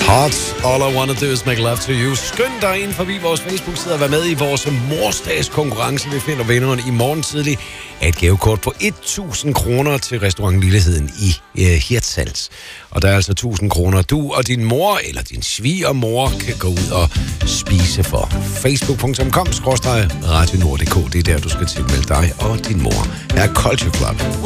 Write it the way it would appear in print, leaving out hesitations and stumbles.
Heart, all I wanna do is make love to you. Skynd dig ind forbi vores Facebook-side og vær med i vores morsdagskonkurrence. Vi finder vinderen i morgen tidlig af et gavekort på 1.000 kroner til restaurant Lilleheden i Hirtshals. Og der er altså 1.000 kroner, du og din mor eller din svigermor kan gå ud og spise for. Facebook.com/radionord.dk. Det er der, du skal tilmelde dig og din mor. Her er Culture Club.